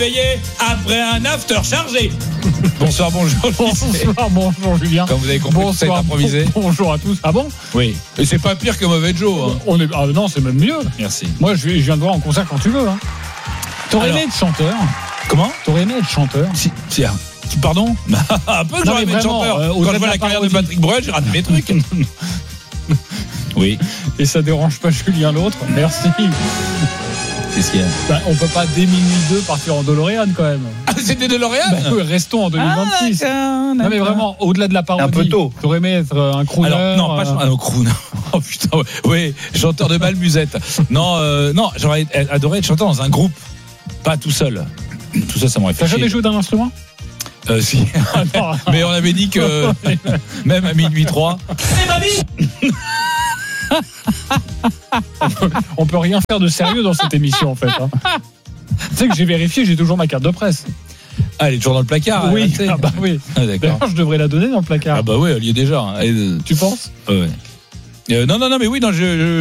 Payé après un after chargé. Bonsoir, bonjour. Bonjour Julien. Comme vous avez compris, ça est improvisé. Bonjour à tous. Ah bon? Oui. Et c'est pas pire que Mauvais Joe. Hein. Ah non, c'est même mieux. Merci. Moi, je viens de voir en concert quand tu veux. Hein. T'aurais aimé être chanteur? Comment? T'aurais aimé être chanteur? Si. Pardon? Un peu que j'aurais aimé être chanteur. Quand je vois la carrière de Patrick Bruel, j'ai raté mes trucs. Oui. Et ça dérange pas Julien l'autre. Merci. Qu'est-ce qu'il y a? On peut pas dès minuit 2 partir en DeLorean quand même. Ah, c'était DeLorean? Oui, restons en 2026. Non mais vraiment, au-delà de la parodie. Un peu tôt. T'aurais aimé être un crooner. Alors, non, pas un crooner. Oh putain, ouais. Oui, chanteur de bal musette. Non, j'aurais adoré être chanteur dans un groupe, pas tout seul. Tout ça m'aurait fait chier. T'as jamais joué d'un instrument? Si. Mais on avait dit que même à minuit 3. C'est mamie. On peut rien faire de sérieux dans cette émission en fait. Hein. Tu sais que j'ai vérifié, j'ai toujours ma carte de presse. Ah, elle est toujours dans le placard. Oui, oui. Ah, d'accord. D'ailleurs, je devrais la donner dans le placard. Ah bah oui, elle y est déjà. Tu penses? Ouais. Non, mais oui, non,